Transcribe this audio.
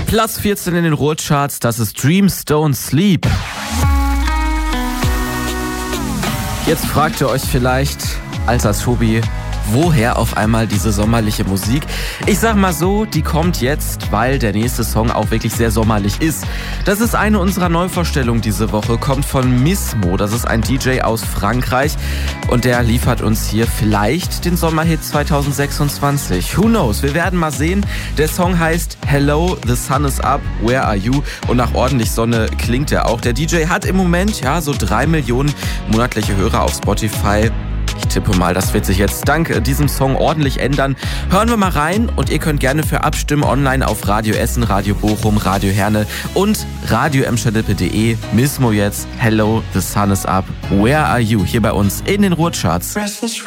Platz 14 in den Ruhrcharts, das ist Dreams Don't Sleep. Jetzt fragt ihr euch vielleicht, als Azubi, woher auf einmal diese sommerliche Musik? Ich sag mal so, die kommt jetzt, weil der nächste Song auch wirklich sehr sommerlich ist. Das ist eine unserer Neuvorstellungen diese Woche, kommt von Mismo. Das ist ein DJ aus Frankreich und der liefert uns hier vielleicht den Sommerhit 2026. Who knows? Wir werden mal sehen. Der Song heißt Hello, the sun is up, where are you? Und nach ordentlich Sonne klingt er auch. Der DJ hat im Moment so 3 Millionen monatliche Hörer auf Spotify. Ich tippe mal, das wird sich jetzt dank diesem Song ordentlich ändern. Hören wir mal rein und ihr könnt gerne für abstimmen online auf Radio Essen, Radio Bochum, Radio Herne und radio-emscher-lippe.de. Mismo jetzt, Hello, the sun is up, where are you? Hier bei uns in den Ruhrcharts.